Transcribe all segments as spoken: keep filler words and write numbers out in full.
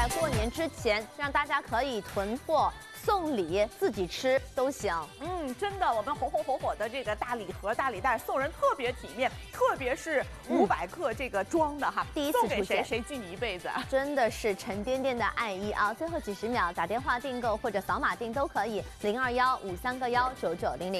在过年之前，让大家可以囤货、送礼、自己吃都行。 嗯，真的，我们红红火火的这个大礼盒、大礼袋送人特别体面，特别是五百克这个装的哈， 第一次送给谁出现， 谁记你一辈子啊！ 真的是沉甸甸的爱意啊！最后几十秒打电话订购或者扫码订都可以，零二幺五三个幺九九零零。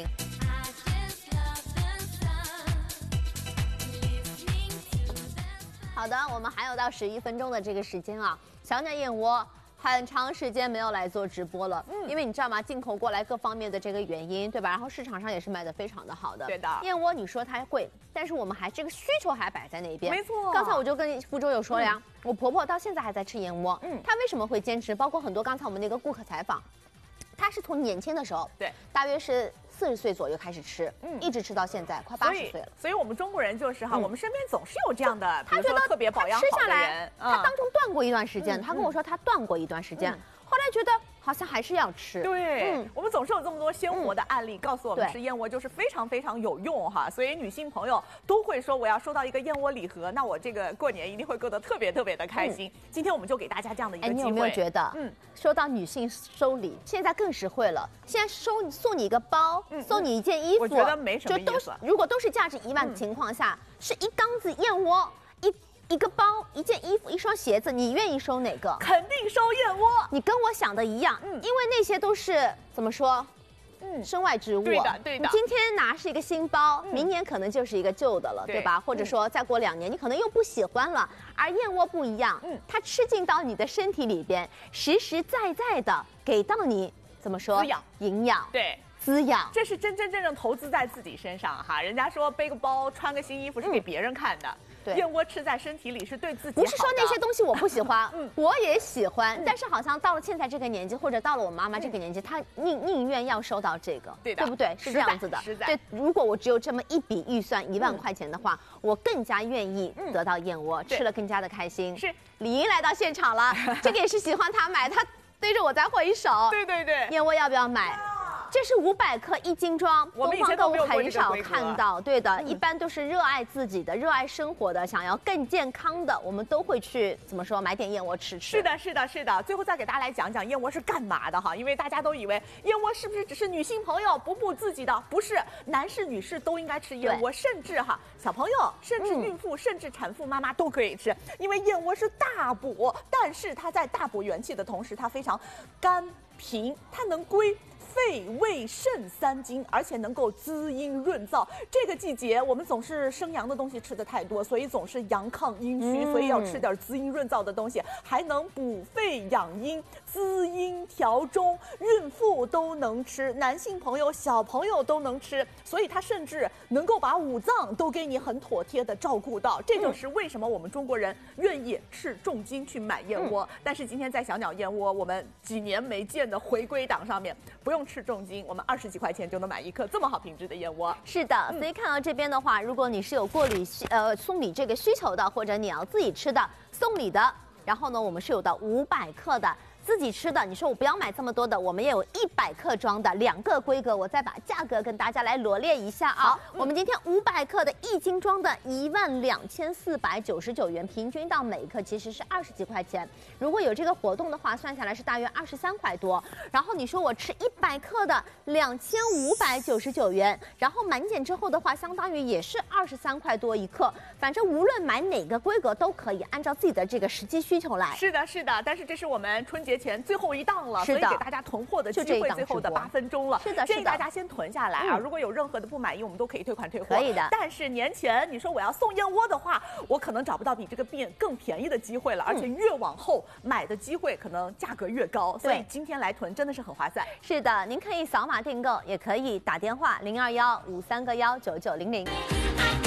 好的，我们还有到十一分钟的这个时间啊。小鸟燕窝很长时间没有来做直播了，嗯，因为你知道吗？进口过来各方面的这个原因，对吧？然后市场上也是卖的非常的好的。 对的， 燕窝你说它贵，但是我们还这个需求还摆在那边。 没错。 刚才我就跟福州有说了呀，嗯、我婆婆到现在还在吃燕窝，嗯，她为什么会坚持？包括很多刚才我们那个顾客采访，她是从年轻的时候， 对， 大约是四十岁左右开始吃，嗯，一直吃到现在，快八十岁了。 所以我们中国人就是哈，嗯、我们身边总是有这样的， 他觉得特别保养好的人。 他当中断过一段时间，他跟我说他断过一段时间，后来觉得好像还是要吃。 对，嗯，我们总是有这么多鲜活的案例告诉我们，吃燕窝就是非常非常有用哈。所以女性朋友都会说，我要收到一个燕窝礼盒，那我这个过年一定会过得特别特别的开心。今天我们就给大家这样的一个机会。 哎，你有没有觉得，嗯，说到女性收礼，现在更实惠了。现在收送你一个包，送你一件衣服， 我觉得没什么意思。 就都是如果都是价值一万的情况下，是一缸子燕窝，一。一个包、一件衣服、一双鞋子，你愿意收哪个？ 肯定收燕窝。 你跟我想的一样，嗯，因为那些都是怎么说？嗯，身外之物。 对的，对的。 你今天拿是一个新包，嗯、明年可能就是一个旧的了，对, 对吧？或者说再过两年，你可能又不喜欢了。而燕窝不一样，嗯，它吃进到你的身体里边，实实在在的给到你怎么说？ 滋养、 营养。 对。 滋养， 这是真真正正投资在自己身上哈。人家说背个包、穿个新衣服是给别人看的，嗯、燕窝吃在身体里是对自己好的。 不是说那些东西我不喜欢，嗯，我也喜欢，嗯、但是好像到了现在这个年纪，或者到了我妈妈这个年纪，嗯、她宁宁愿要收到这个， 对的， 对不对？是这样子的。对，如果我只有这么一笔预算一万块钱的话，嗯、我更加愿意得到燕窝，嗯、吃了更加的开心。 是， 李英来到现场了，这个也是喜欢她买，她对着我在挥手。 对对对， 燕窝要不要买？这是五百克一斤装， 我们以前购物很少看到，对的，嗯、一般都是热爱自己的、热爱生活的、想要更健康的，我们都会去怎么说买点燕窝吃吃。 是的，是的，是的。最后再给大家来讲讲燕窝是干嘛的哈，因为大家都以为燕窝是不是只是女性朋友补补自己的？不是，男士、女士都应该吃燕窝，甚至哈小朋友、甚至孕妇、嗯、甚至产妇妈妈都可以吃，因为燕窝是大补，但是它在大补元气的同时，它非常甘平，它能归肺、胃、肾三经，而且能够滋阴润燥。这个季节我们总是生阳的东西吃的太多，所以总是阳亢阴虚，嗯、所以要吃点滋阴润燥的东西，还能补肺养阴、滋阴调中，孕妇都能吃，男性朋友、小朋友都能吃，所以它甚至能够把五脏都给你很妥帖的照顾到。这就是为什么我们中国人愿意斥重金去买燕窝。嗯、但是今天在小鸟燕窝，我们几年没见的回归档上面，不用斥重金，我们二十几块钱就能买一颗这么好品质的燕窝。 是的，所以看到这边的话，如果你是有过礼呃送礼这个需求的，或者你要自己吃的送礼的，然后呢，我们是有到五百克的。自己吃的，你说我不要买这么多的，我们也有一百克装的两个规格，我再把价格跟大家来罗列一下啊。好，嗯、我们今天五百克的一斤装的一万两千四百九十九元，平均到每一克其实是二十几块钱。如果有这个活动的话，算下来是大约二十三块多。然后你说我吃一百克的两千五百九十九元，然后满减之后的话，相当于也是二十三块多一克。反正无论买哪个规格都可以，按照自己的这个实际需求来。 是的，是的，但是这是我们春节前最后一档了，所以给大家囤货的机会，最后的八分钟了。 是的， 建议大家先囤下来啊！如果有任何的不满意，我们都可以退款退货。 可以的。 但是年前你说我要送燕窝的话，我可能找不到比这个变更便宜的机会了，而且越往后买的机会可能价格越高，所以今天来囤真的是很划算。 是的，您可以扫码订购，也可以打电话零二幺五三个幺九九零零。